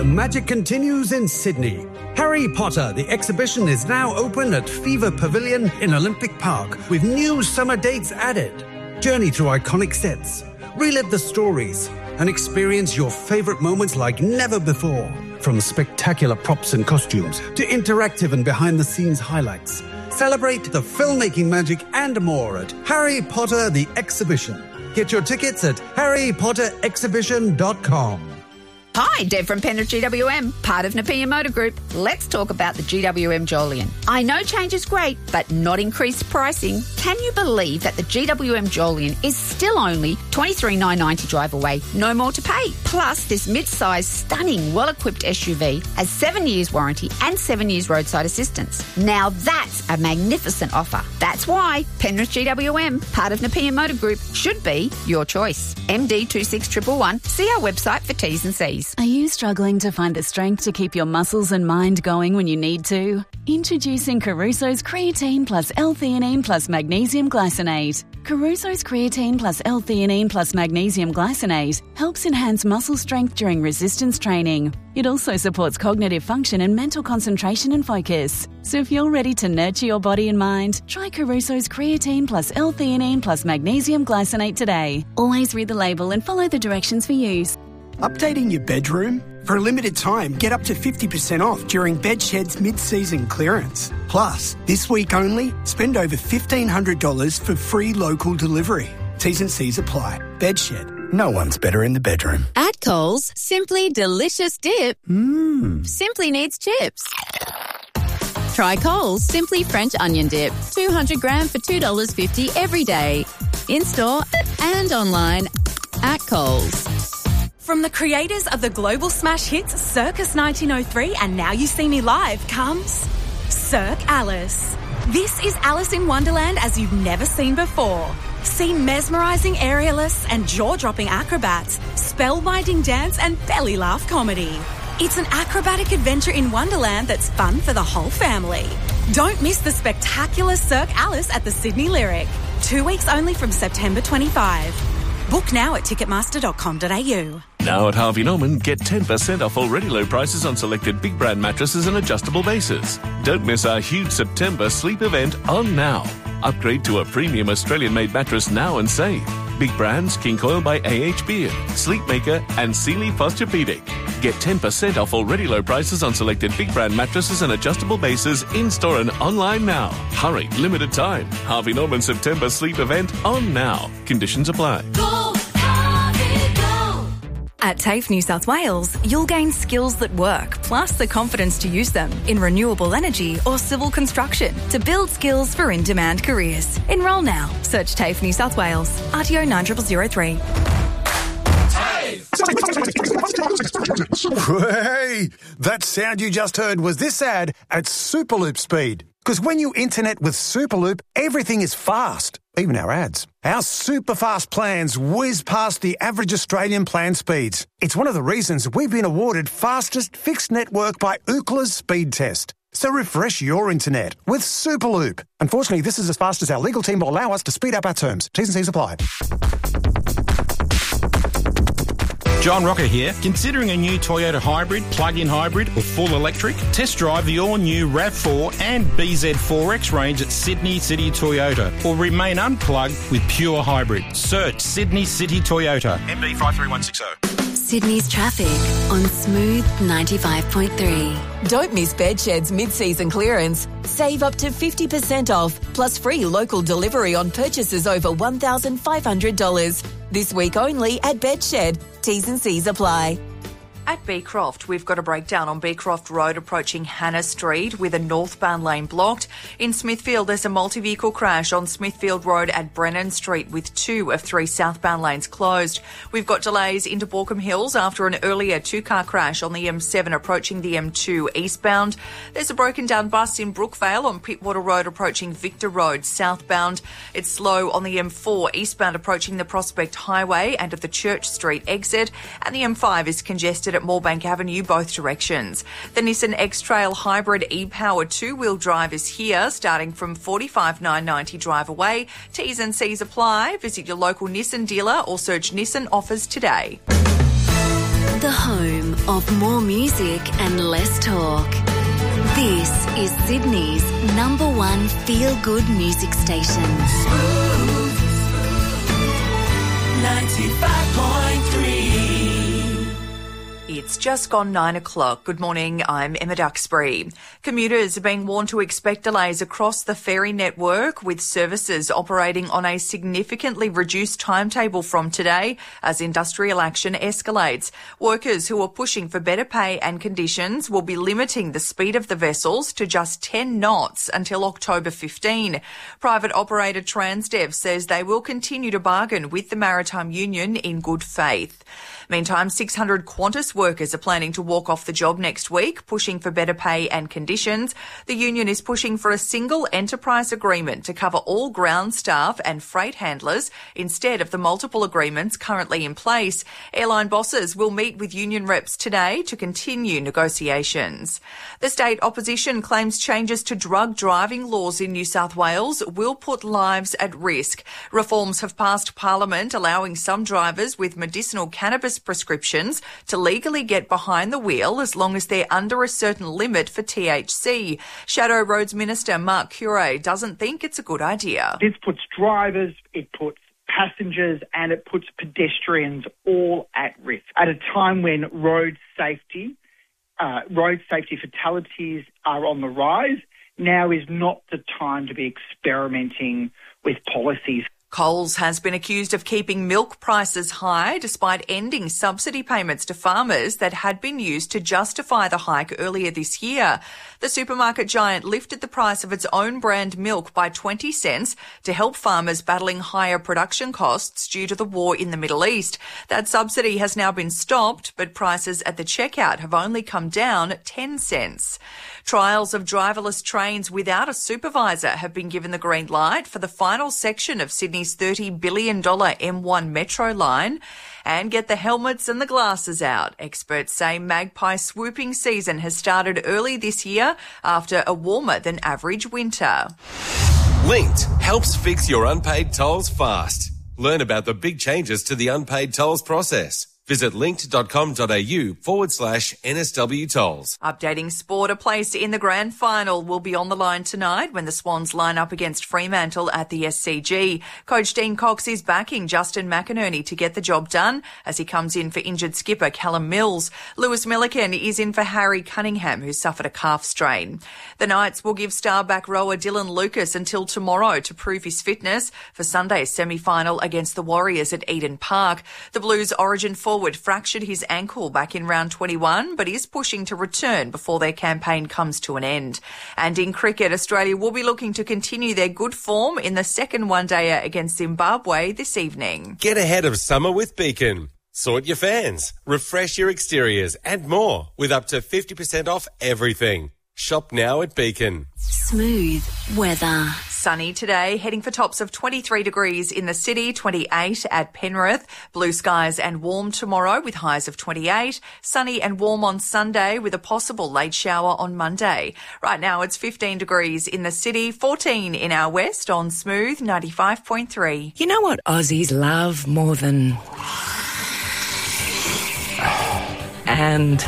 the magic continues in Sydney. Harry Potter, the exhibition, is now open at Fever Pavilion in Olympic Park with new summer dates added. Journey through iconic sets, relive the stories, and experience your favourite moments like never before. From spectacular props and costumes to interactive and behind-the-scenes highlights. Celebrate the filmmaking magic and more at Harry Potter the Exhibition. Get your tickets at harrypotterexhibition.com. Hi, Deb from Penrith GWM, part of Nepean Motor Group. Let's talk about the GWM Jolyon. I know change is great, but not increased pricing. Can you believe that the GWM Jolyon is still only $23,990 drive away, no more to pay? Plus, this mid-sized, stunning, well-equipped SUV has 7 years warranty and 7 years roadside assistance. Now that's a magnificent offer. That's why Penrith GWM, part of Nepean Motor Group, should be your choice. MD 26111. See our website for T's and C's. Are you struggling to find the strength to keep your muscles and mind going when you need to? Introducing Caruso's Creatine Plus L-Theanine Plus Magnesium Glycinate. Caruso's Creatine Plus L-Theanine Plus Magnesium Glycinate helps enhance muscle strength during resistance training. It also supports cognitive function and mental concentration and focus. So if you're ready to nurture your body and mind, try Caruso's Creatine Plus L-Theanine Plus Magnesium Glycinate today. Always read the label and follow the directions for use. Updating your bedroom? For a limited time, get up to 50% off during Bedshed's mid-season clearance. Plus, this week only, spend over $1,500 for free local delivery. T's and C's apply. Bedshed. No one's better in the bedroom. At Coles, Simply Delicious Dip simply needs chips. Try Coles Simply French Onion Dip. 200 gram for $2.50 every day. In-store and online at Coles. From the creators of the global smash hits Circus 1903 and Now You See Me Live comes Cirque Alice. This is Alice in Wonderland as you've never seen before. See mesmerising aerialists and jaw-dropping acrobats, spellbinding dance and belly laugh comedy. It's an acrobatic adventure in Wonderland that's fun for the whole family. Don't miss the spectacular Cirque Alice at the Sydney Lyric. 2 weeks only from September 25. Book now at ticketmaster.com.au. Now at Harvey Norman, get 10% off already low prices on selected big brand mattresses and adjustable bases. Don't miss our huge September sleep event on now. Upgrade to a premium Australian-made mattress now and save. Big brands, King Coil by AH Beard, Sleepmaker and Sealy Posturepedic. Get 10% off already low prices on selected big brand mattresses and adjustable bases in-store and online now. Hurry, limited time. Harvey Norman September sleep event on now. Conditions apply. At TAFE New South Wales, you'll gain skills that work, plus the confidence to use them in renewable energy or civil construction to build skills for in-demand careers. Enrol now. Search TAFE New South Wales. RTO 90003. Hey, that sound you just heard was this ad at Superloop speed. Because when you internet with Superloop, everything is fast, even our ads. Our super fast plans whiz past the average Australian plan speeds. It's one of the reasons we've been awarded fastest fixed network by Ookla's speed test. So refresh your internet with Superloop. Unfortunately, this is as fast as our legal team will allow us to speed up our terms. T's and C's apply. John Rocker here. Considering a new Toyota hybrid, plug-in hybrid or full electric? Test drive the all-new RAV4 and BZ4X range at Sydney City Toyota or remain unplugged with pure hybrid. Search Sydney City Toyota. MB 53160. Sydney's traffic on Smooth 95.3. Don't miss Bedshed's mid-season clearance. Save up to 50% off, plus free local delivery on purchases over $1,500. This week only at Bedshed. T's and C's apply. At Beecroft, we've got a breakdown on Beecroft Road approaching Hannah Street with a northbound lane blocked. In Smithfield, there's a multi-vehicle crash on Smithfield Road at Brennan Street with 2 of 3 southbound lanes closed. We've got delays into Borkham Hills after an earlier 2-car crash on the M7 approaching the M2 eastbound. There's a broken down bus in Brookvale on Pittwater Road approaching Victor Road southbound. It's slow on the M4 eastbound approaching the Prospect Highway and at the Church Street exit. And the M5 is congested at Moorebank Avenue, both directions. The Nissan X-Trail Hybrid e-Power 2-wheel drive is here, starting from $45,990 drive away. T's and C's apply. Visit your local Nissan dealer or search Nissan offers today. the home of more music and less talk. This is Sydney's number one feel-good music station. Smooth 95.3. It's just gone 9 o'clock. Good morning, I'm Emma Duxbury. Commuters are being warned to expect delays across the ferry network, with services operating on a significantly reduced timetable from today as industrial action escalates. Workers who are pushing for better pay and conditions will be limiting the speed of the vessels to just 10 knots until October 15. Private operator Transdev says they will continue to bargain with the Maritime Union in good faith. Meantime, 600 Qantas workers are planning to walk off the job next week, pushing for better pay and conditions. The union is pushing for a single enterprise agreement to cover all ground staff and freight handlers instead of the multiple agreements currently in place. Airline bosses will meet with union reps today to continue negotiations. The state opposition claims changes to drug driving laws in New South Wales will put lives at risk. Reforms have passed Parliament, allowing some drivers with medicinal cannabis prescriptions to legally get behind the wheel as long as they're under a certain limit for THC. Shadow Roads Minister Mark Curey doesn't think it's a good idea. This puts drivers, it puts passengers and it puts pedestrians all at risk at a time when road safety fatalities are on the rise. Now is not the time to be experimenting with policies. Coles has been accused of keeping milk prices high despite ending subsidy payments to farmers that had been used to justify the hike earlier this year. The supermarket giant lifted the price of its own brand milk by 20 cents to help farmers battling higher production costs due to the war in the Middle East. That subsidy has now been stopped, but prices at the checkout have only come down 10 cents. Trials of driverless trains without a supervisor have been given the green light for the final section of Sydney's $30 billion M1 Metro line. And get the helmets and the glasses out. Experts say magpie swooping season has started early this year after a warmer than average winter. Linked helps fix your unpaid tolls fast. Learn about the big changes to the unpaid tolls process. Visit linked.com.au/NSW tolls. Updating sport, a place in the grand final will be on the line tonight when the Swans line up against Fremantle at the SCG. Coach Dean Cox is backing Justin McInerney to get the job done as he comes in for injured skipper Callum Mills. Lewis Milliken is in for Harry Cunningham, who suffered a calf strain. The Knights will give star back rower Dylan Lucas until tomorrow to prove his fitness for Sunday's semi-final against the Warriors at Eden Park. The Blues origin forward fractured his ankle back in round 21, but is pushing to return before their campaign comes to an end. And in cricket, Australia will be looking to continue their good form in the second one-dayer against Zimbabwe this evening. Get ahead of summer with Beacon. Sort your fans, refresh your exteriors and more with up to 50% off everything. Shop now at Beacon. Smooth weather. Sunny today, heading for tops of 23 degrees in the city, 28 at Penrith. Blue skies and warm tomorrow with highs of 28. Sunny and warm on Sunday with a possible late shower on Monday. Right now it's 15 degrees in the city, 14 in our west on Smooth 95.3. You know what Aussies love more than... And...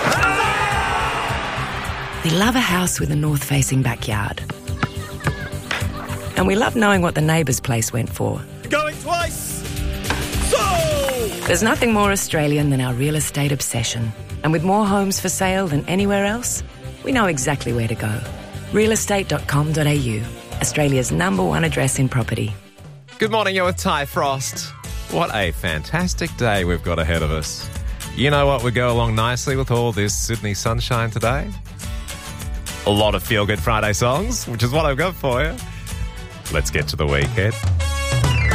we love a house with a north-facing backyard. And we love knowing what the neighbour's place went for. Going twice! So! There's nothing more Australian than our real estate obsession. And with more homes for sale than anywhere else, we know exactly where to go. Realestate.com.au, Australia's #1 address in property. Good morning, you're with Ty Frost. What a fantastic day we've got ahead of us. You know what would go along nicely with all this Sydney sunshine today? A lot of feel-good Friday songs, which is what I've got for you. Let's get to the weekend.